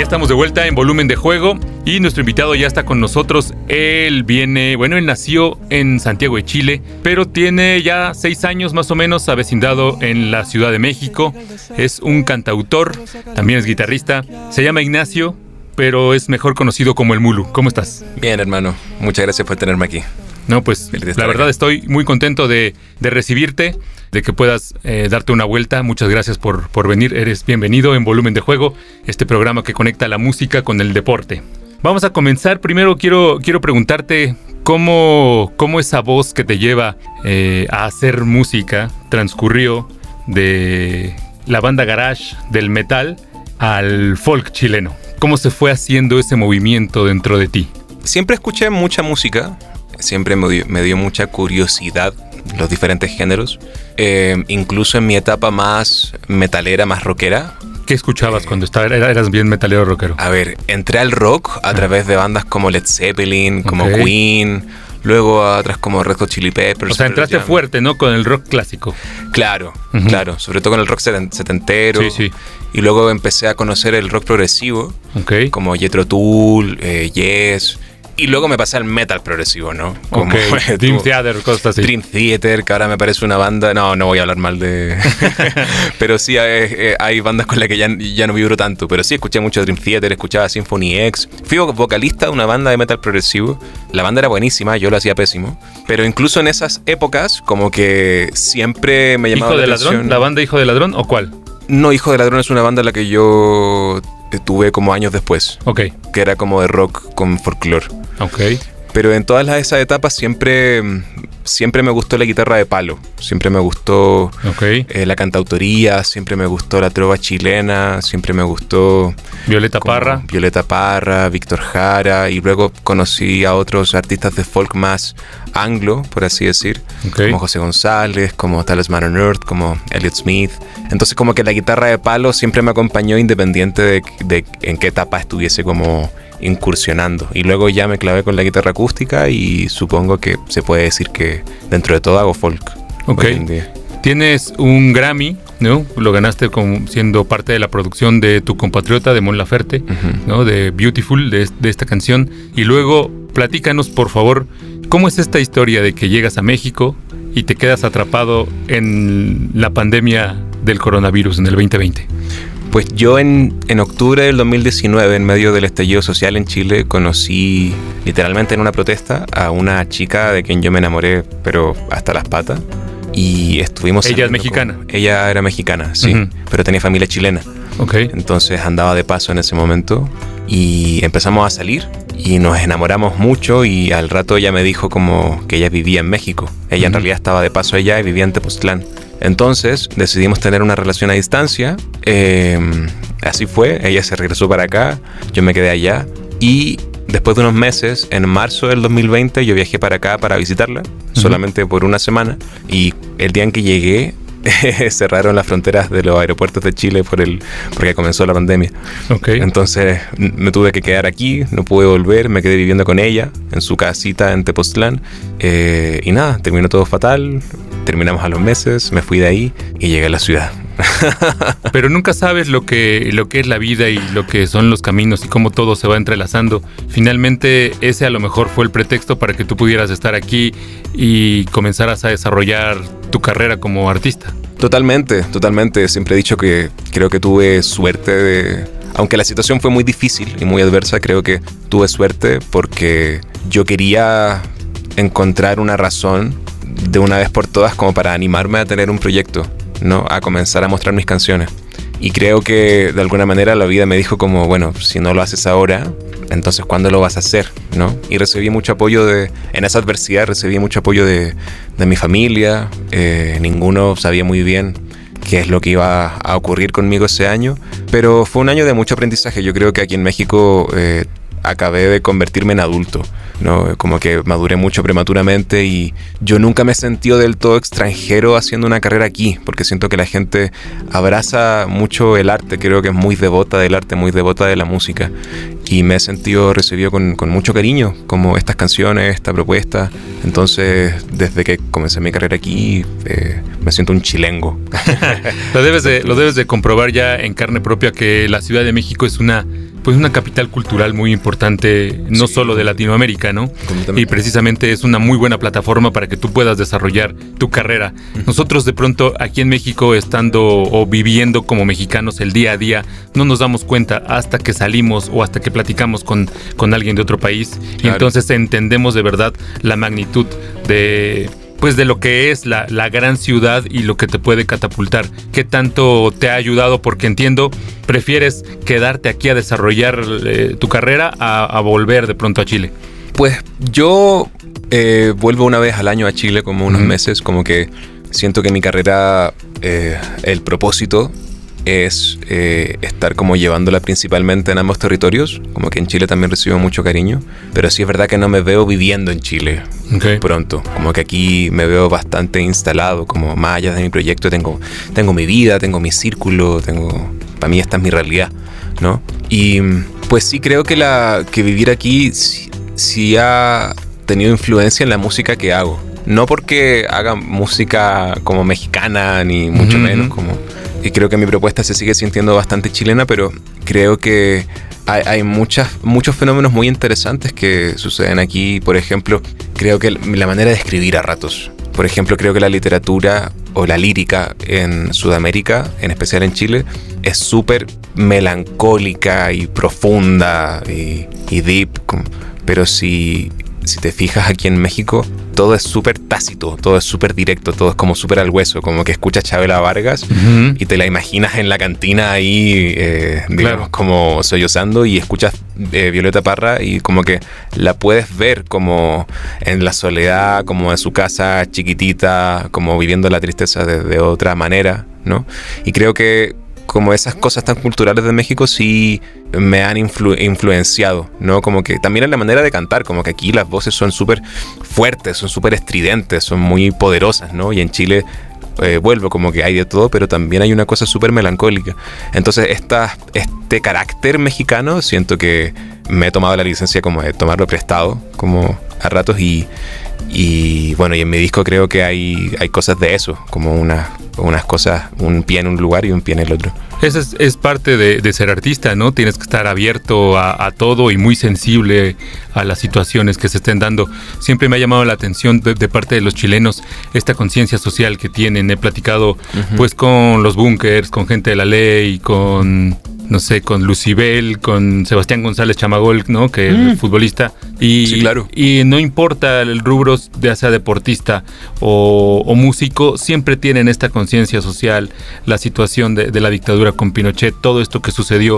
estamos de vuelta en Volumen de Juego y nuestro invitado ya está con nosotros. Él nació en Santiago de Chile, pero tiene ya 6 años más o menos avecindado en la Ciudad de México. Es un cantautor, también es guitarrista. Se llama Ignacio, pero es mejor conocido como el Mulu. ¿Cómo estás? Bien, hermano. Muchas gracias por tenerme aquí. No, pues la verdad estoy muy contento de recibirte, de que puedas darte una vuelta. Muchas gracias por venir. Eres bienvenido en Volumen de Juego, este programa que conecta la música con el deporte. Vamos a comenzar. Primero quiero preguntarte cómo esa voz que te lleva a hacer música transcurrió de la banda garage del metal al folk chileno. ¿Cómo se fue haciendo ese movimiento dentro de ti? Siempre escuché mucha música. Siempre me dio mucha curiosidad los diferentes géneros. Incluso en mi etapa más metalera, más rockera. ¿Qué escuchabas cuando eras bien metalero rockero? A ver, entré al rock a través de bandas como Led Zeppelin, como Queen, luego a otras como Red Hot Chili Peppers. O sea, entraste fuerte, ¿no? Con el rock clásico. Claro, claro. Sobre todo con el rock setentero. Sí. Y luego empecé a conocer el rock progresivo, como Jethro Tull, Yes. Y luego me pasé al metal progresivo, ¿no? Como Dream Theater, cosas así. Dream Theater, que ahora me parece una banda... No voy a hablar mal de... Pero sí, hay bandas con las que ya no vibro tanto. Pero sí, escuché mucho Dream Theater, escuchaba Symphony X. Fui vocalista de una banda de metal progresivo. La banda era buenísima, yo lo hacía pésimo. Pero incluso en esas épocas, como que siempre me llamaba la atención. ¿Hijo de Ladrón? ¿La banda Hijo de Ladrón o cuál? No, Hijo de Ladrón es una banda a la que yo tuve como años después. Que era como de rock con folclore. Pero en todas esas etapas siempre me gustó la guitarra de palo. Siempre me gustó la cantautoría, siempre me gustó la trova chilena, siempre me gustó Violeta Parra, Víctor Jara, y luego conocí a otros artistas de folk más anglo, por así decir, como José González, como Talisman on Earth, como Elliott Smith. Entonces como que la guitarra de palo siempre me acompañó independiente de en qué etapa estuviese como incursionando. Y luego ya me clavé con la guitarra acústica y supongo que se puede decir que dentro de todo hago folk. Tienes un Grammy, ¿no? Lo ganaste siendo parte de la producción de tu compatriota de Mon Laferte, ¿no? De Beautiful, de esta canción. Y luego platícanos, por favor, ¿cómo es esta historia de que llegas a México y te quedas atrapado en la pandemia del coronavirus en el 2020? Pues yo en octubre del 2019, en medio del estallido social en Chile, conocí literalmente en una protesta a una chica de quien yo me enamoré, pero hasta las patas. Y estuvimos... ¿Ella es mexicana? Ella era mexicana, sí, pero tenía familia chilena. Entonces andaba de paso en ese momento y empezamos a salir y nos enamoramos mucho, y al rato ella me dijo como que ella vivía en México. Ella en realidad estaba de paso allá y vivía en Tepoztlán. Entonces decidimos tener una relación a distancia. Así fue, ella se regresó para acá, yo me quedé allá, y después de unos meses, en marzo del 2020, yo viajé para acá para visitarla, solamente por una semana, y el día en que llegué cerraron las fronteras de los aeropuertos de Chile porque comenzó la pandemia. Entonces me tuve que quedar aquí, no pude volver, me quedé viviendo con ella en su casita en Tepoztlán, y nada, terminó todo fatal. Terminamos a los meses, me fui de ahí y llegué a la ciudad. Pero nunca sabes lo que es la vida y lo que son los caminos y cómo todo se va entrelazando. Finalmente ese a lo mejor fue el pretexto para que tú pudieras estar aquí y comenzaras a desarrollar tu carrera como artista. Totalmente. Siempre he dicho que creo que tuve suerte aunque la situación fue muy difícil y muy adversa, creo que tuve suerte porque yo quería encontrar una razón de una vez por todas como para animarme a tener un proyecto, ¿no? A comenzar a mostrar mis canciones. Y creo que de alguna manera la vida me dijo como, bueno, si no lo haces ahora, entonces ¿cuándo lo vas a hacer? ¿No? Y recibí mucho apoyo en esa adversidad recibí mucho apoyo de mi familia. Ninguno sabía muy bien qué es lo que iba a ocurrir conmigo ese año, pero fue un año de mucho aprendizaje. Yo creo que aquí en México acabé de convertirme en adulto, ¿no? Como que maduré mucho prematuramente y yo nunca me he sentido del todo extranjero haciendo una carrera aquí, porque siento que la gente abraza mucho el arte, creo que es muy devota del arte, muy devota de la música, y me he sentido recibido con mucho cariño, como estas canciones, esta propuesta. Entonces, desde que comencé mi carrera aquí, me siento un chilengo. Lo debes de comprobar ya en carne propia que la Ciudad de México es una pues una capital cultural muy importante, no solo de Latinoamérica, ¿no? Y precisamente es una muy buena plataforma para que tú puedas desarrollar tu carrera. Nosotros de pronto aquí en México, estando o viviendo como mexicanos el día a día, no nos damos cuenta hasta que salimos o hasta que platicamos con alguien de otro país. Claro. Y entonces entendemos de verdad la magnitud de lo que es la gran ciudad y lo que te puede catapultar. ¿Qué tanto te ha ayudado? Porque entiendo, prefieres quedarte aquí a desarrollar tu carrera a volver de pronto a Chile. Pues yo vuelvo una vez al año a Chile, como unos meses, como que siento que mi carrera, el propósito es estar como llevándola principalmente en ambos territorios, como que en Chile también recibo mucho cariño, pero sí es verdad que no me veo viviendo en Chile pronto, como que aquí me veo bastante instalado, como más allá de mi proyecto tengo mi vida, tengo mi círculo, para mí esta es mi realidad, ¿no? Y pues sí creo que vivir aquí sí ha tenido influencia en la música que hago, no porque haga música como mexicana ni mucho menos, y creo que mi propuesta se sigue sintiendo bastante chilena, pero creo que hay muchos fenómenos muy interesantes que suceden aquí. Por ejemplo, creo que la manera de escribir a ratos. Por ejemplo, creo que la literatura o la lírica en Sudamérica, en especial en Chile, es súper melancólica y profunda y deep. Pero si te fijas aquí en México, todo es súper tácito, todo es súper directo, todo es como súper al hueso, como que escuchas Chabela Vargas y te la imaginas en la cantina ahí, digamos, como sollozando, y escuchas Violeta Parra y como que la puedes ver como en la soledad, como en su casa chiquitita, como viviendo la tristeza de otra manera, ¿no? Y creo que como esas cosas tan culturales de México sí me han influenciado, ¿no? Como que también en la manera de cantar, como que aquí las voces son súper fuertes, son súper estridentes, son muy poderosas, ¿no? Y en Chile vuelvo, como que hay de todo, pero también hay una cosa súper melancólica. Entonces este carácter mexicano siento que me he tomado la licencia como de tomarlo prestado, como a ratos, y bueno, y en mi disco creo que hay cosas de eso, como unas cosas, un pie en un lugar y un pie en el otro. Esa es parte de ser artista, ¿no? Tienes que estar abierto a todo y muy sensible a las situaciones que se estén dando. Siempre me ha llamado la atención de parte de los chilenos esta conciencia social que tienen. He platicado pues con los Bunkers, con Gente de la Ley, con Lucibel, con Sebastián González Chamagol, ¿no? Que es futbolista. Sí, claro. Y no importa el rubro, ya sea deportista o músico, siempre tienen esta conciencia social, la situación de la dictadura con Pinochet, todo esto que sucedió.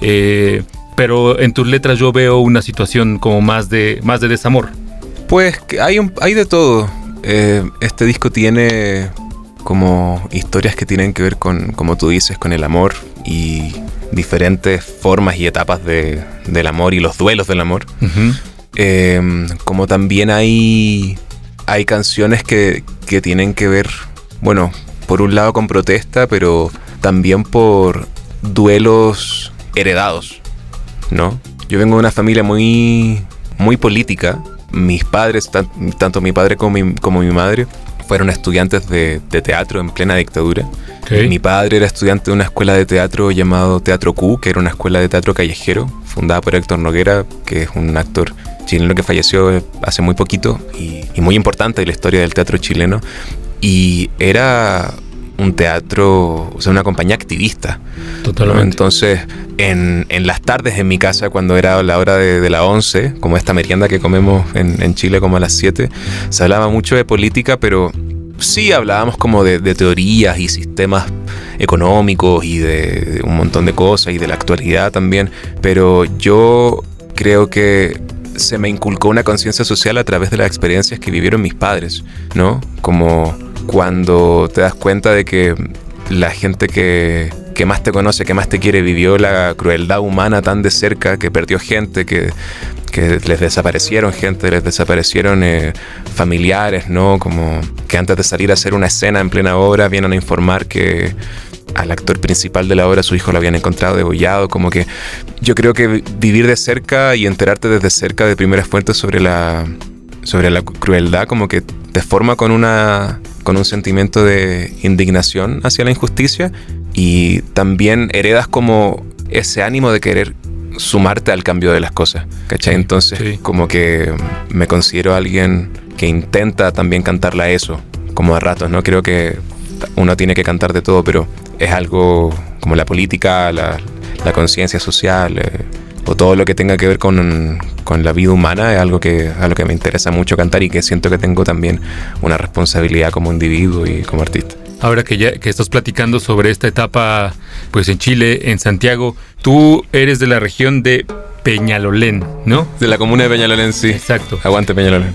Pero en tus letras yo veo una situación como más de desamor. Pues hay de todo. Este disco tiene como historias que tienen que ver con, como tú dices, con el amor y diferentes formas y etapas del amor y los duelos del amor. Como también hay canciones que tienen que ver, bueno, por un lado con protesta, pero también por duelos heredados, ¿no? Yo vengo de una familia muy, muy política. Mis padres, tanto mi padre como mi madre, fueron estudiantes de teatro en plena dictadura. Okay. Mi padre era estudiante de una escuela de teatro llamado Teatro Q, que era una escuela de teatro callejero, fundada por Héctor Noguera, que es un actor chileno que falleció hace muy poquito y muy importante en la historia del teatro chileno. Y era un teatro, o sea, una compañía activista. Totalmente. ¿No? Entonces, en las tardes en mi casa, cuando era la hora de la 11, como esta merienda que comemos en Chile como a las 7, se hablaba mucho de política, pero sí hablábamos como de teorías y sistemas económicos y de un montón de cosas y de la actualidad también, pero yo creo que se me inculcó una conciencia social a través de las experiencias que vivieron mis padres, ¿no? Como cuando te das cuenta de que la gente que más te conoce, que más te quiere, vivió la crueldad humana tan de cerca, que perdió gente, que les desaparecieron gente, les desaparecieron familiares, ¿no? Como que antes de salir a hacer una escena en plena obra vienen a informar que al actor principal de la obra su hijo lo habían encontrado degollado. Como que yo creo que vivir de cerca y enterarte desde cerca de primeras fuentes sobre la crueldad como que te forma con un sentimiento de indignación hacia la injusticia, y también heredas como ese ánimo de querer sumarte al cambio de las cosas, ¿cachai? Entonces, Sí. como que me considero alguien que intenta también cantarle a eso, como a ratos, ¿no? Creo que uno tiene que cantar de todo, pero es algo como la política, la conciencia social, o todo lo que tenga que ver con la vida humana, es algo a lo que me interesa mucho cantar y que siento que tengo también una responsabilidad como individuo y como artista. Ahora que estás platicando sobre esta etapa, pues en Chile, en Santiago, tú eres de la región de Peñalolén, ¿no? De la comuna de Peñalolén, sí. Exacto. Aguante Peñalolén.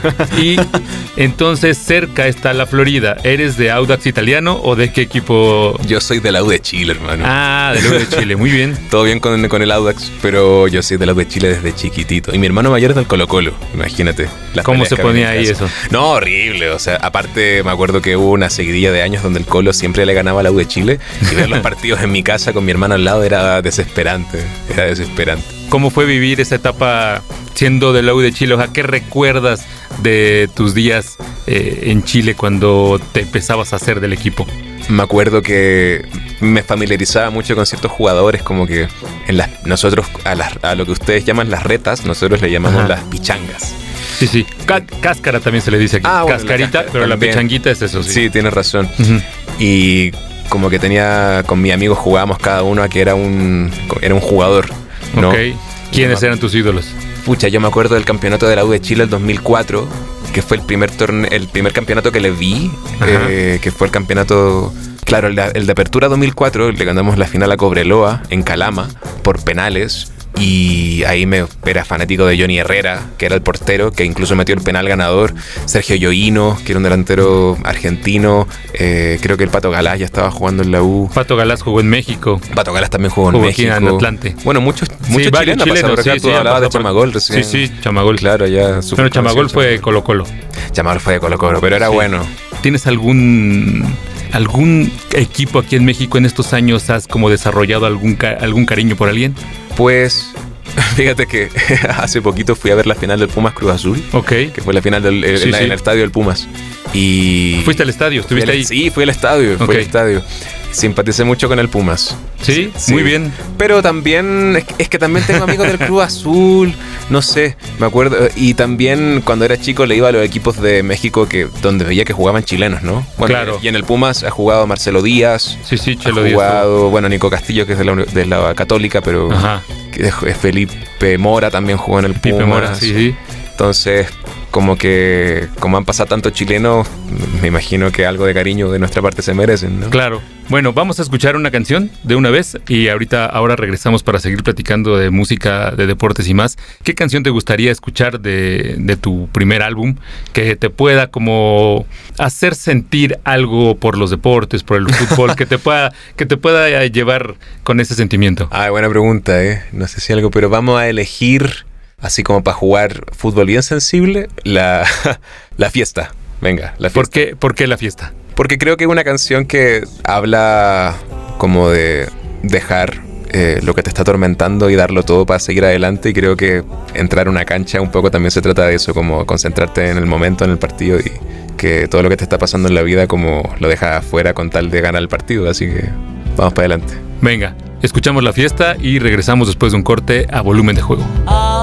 Y entonces cerca está la Florida. ¿Eres de Audax Italiano o de qué equipo? Yo soy de la U de Chile, hermano. Ah, de la U de Chile, muy bien. Todo bien con el Audax, pero yo soy de la U de Chile desde chiquitito. Y mi hermano mayor es del Colo-Colo, imagínate. ¿Cómo se ponía ahí eso? No, horrible. O sea, aparte me acuerdo que hubo una seguidilla de años donde el Colo siempre le ganaba a la U de Chile. Y ver los partidos en mi casa con mi hermano al lado era desesperante. Era desesperante. ¿Cómo fue vivir esa etapa siendo de la U de Chile? O sea, ¿qué recuerdas de tus días en Chile cuando te empezabas a hacer del equipo? Me acuerdo que me familiarizaba mucho con ciertos jugadores, como que nosotros a lo que ustedes llaman las retas, nosotros le llamamos Ajá. las pichangas. Sí, sí. Cáscara también se le dice aquí. Bueno, Cascarita, pero la también. pichanguita es eso, sí. Sí, tienes razón. Ujú. Y como que con mi amigo jugábamos cada uno a que era un jugador, ¿no? Ok. ¿Quiénes eran tus ídolos? Pucha, yo me acuerdo del campeonato de la U de Chile el 2004, que fue el primer campeonato que le vi, que fue el campeonato, claro, el de Apertura 2004, le ganamos la final a Cobreloa en Calama por penales. Y ahí era fanático de Johnny Herrera, que era el portero, que incluso metió el penal ganador. Sergio Yoino, que era un delantero argentino. Creo que el Pato Galás ya estaba jugando en la U. Pato Galás jugó en México. Pato Galás también jugó en Aquí México. en Atlante. Bueno, muchos varios chilenos pasaron por acá. sí, Tú sí, hablabas de pasado por- Chamagol recién. Sí, Chamagol. Claro, ya. Bueno, Chamagol fue Colo-Colo. Chamagol fue de Colo-Colo, pero era Sí. bueno. ¿Tienes algún equipo aquí en México en estos años? ¿Has como desarrollado algún cariño por alguien? Pues, fíjate que hace poquito fui a ver la final del Pumas Cruz Azul, Ok. que fue la final Sí, en el estadio del Pumas. Y ¿Fuiste al estadio? ¿Estuviste ahí? Sí, fui al estadio, Ok. Simpaticé mucho con el Pumas. ¿Sí? Muy bien. Pero también, es que también tengo amigos del Cruz Azul, no sé, me acuerdo. Y también cuando era chico le iba a los equipos de México donde veía que jugaban chilenos, ¿no? Bueno, Claro. Y en el Pumas ha jugado Marcelo Díaz, Sí, ha Chelo Díaz. jugado, bueno, Nico Castillo, que es de la Católica, pero Ajá. que es Felipe Mora también jugó en el Pumas. Pipe Mora, sí. Entonces, como han pasado tantos chilenos, me imagino que algo de cariño de nuestra parte se merecen, ¿no? Claro. Bueno, vamos a escuchar una canción de una vez y ahora regresamos para seguir platicando de música, de deportes y más. ¿Qué canción te gustaría escuchar de tu primer álbum que te pueda como hacer sentir algo por los deportes, por el fútbol, que te pueda llevar con ese sentimiento? Ah, buena pregunta, no sé si algo, pero vamos a elegir, así como para jugar fútbol bien sensible, la fiesta. Venga, la fiesta. ¿Por qué la fiesta? Porque creo que es una canción que habla como de dejar lo que te está atormentando y darlo todo para seguir adelante. Y creo que entrar a una cancha un poco también se trata de eso, como concentrarte en el momento, en el partido, y que todo lo que te está pasando en la vida como lo dejas afuera con tal de ganar el partido. Así que vamos para adelante. Venga, escuchamos la fiesta y regresamos después de un corte a Volumen de Juego.